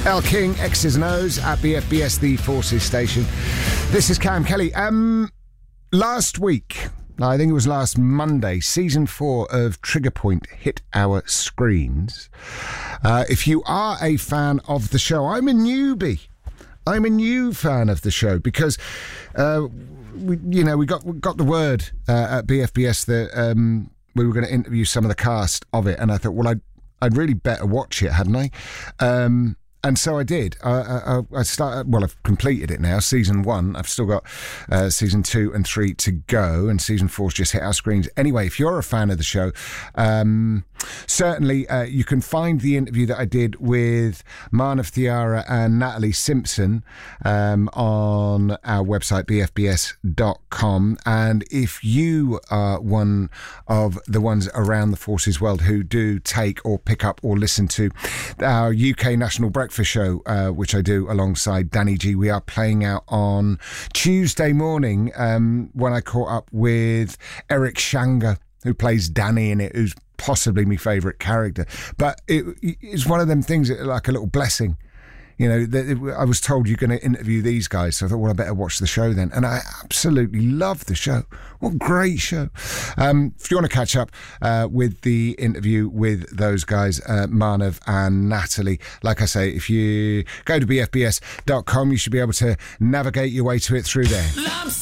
El King, X's and O's at BFBS, the Forces station. This is Cam Kelly. Last week, I think it was last Monday, season 4 of Trigger Point hit our screens. If you are a fan of the show, I'm a newbie. I'm a new fan of the show because we got the word at BFBS that we were going to interview some of the cast of it, and I thought, well, I'd really better watch it, hadn't I? And so I did. I started. Well, I've completed it now. Season 1. I've still got season 2 and 3 to go, and season 4's just hit our screens. Anyway, if you're a fan of the show, certainly you can find the interview that I did with Marnav Thiara and Natalie Simpson on our website bfbs.com. And if you are one of the ones around the Forces world who do take or pick up or listen to our UK National Breakfast Show, which I do alongside Danny G. We are playing out on Tuesday morning when I caught up with Eric Shanga, who plays Danny in it, who's possibly my favourite character. But it's one of them things, like a little blessing. You know, I was told you're going to interview these guys, so I thought, well, I better watch the show then. And I absolutely love the show. What a great show. If you want to catch up with the interview with those guys, Marnav and Natalie, like I say, if you go to bfbs.com, you should be able to navigate your way to it through there.